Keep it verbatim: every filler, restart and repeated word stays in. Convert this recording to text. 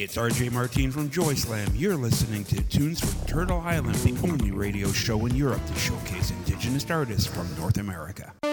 it's R J Martin from Joy Slam. You're listening to Tunes from Turtle Island, the only radio show in Europe to showcase indigenous artists from North America.